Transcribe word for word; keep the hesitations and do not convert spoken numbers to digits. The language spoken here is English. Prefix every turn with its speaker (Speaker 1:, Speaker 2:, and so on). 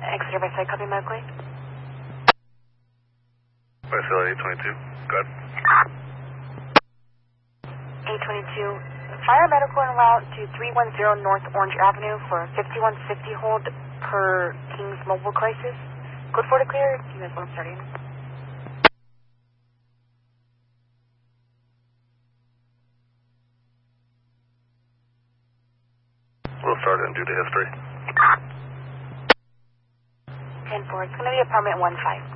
Speaker 1: Exeter by side, copy medically.
Speaker 2: Westfield eight twenty-two, go ahead.
Speaker 1: eight twenty-two, fire medical en route to three one zero North Orange Avenue for fifty-one fifty hold per King's Mobile Crisis. Code four to clear, you guys want to start in?
Speaker 2: We'll start in due to history.
Speaker 1: ten four, it's going to be apartment one five.